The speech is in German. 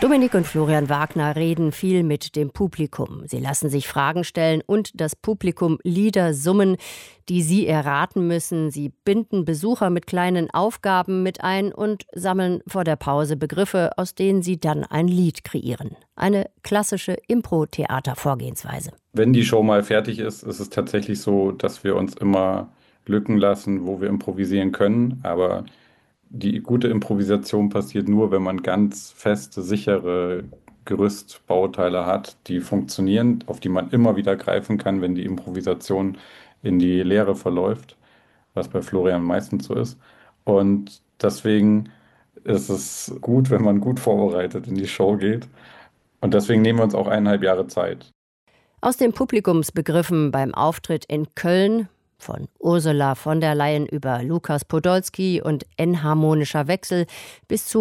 Dominik und Florian Wagner reden viel mit dem Publikum. Sie lassen sich Fragen stellen und das Publikum Lieder summen, die sie erraten müssen. Sie binden Besucher mit kleinen Aufgaben mit ein und sammeln vor der Pause Begriffe, aus denen sie dann ein Lied kreieren. Eine klassische Impro-Theater-Vorgehensweise. Wenn die Show mal fertig ist, ist es tatsächlich so, dass wir uns immer Lücken lassen, wo wir improvisieren können. Aber die gute Improvisation passiert nur, wenn man ganz feste, sichere Gerüstbauteile hat, die funktionieren, auf die man immer wieder greifen kann, wenn die Improvisation in die Leere verläuft, was bei Florian meistens so ist. Und deswegen ist es gut, wenn man gut vorbereitet in die Show geht. Und deswegen nehmen wir uns auch 1,5 Jahre Zeit. Aus den Publikumsbegriffen beim Auftritt in Köln, von Ursula von der Leyen über Lukas Podolski und enharmonischer Wechsel bis zu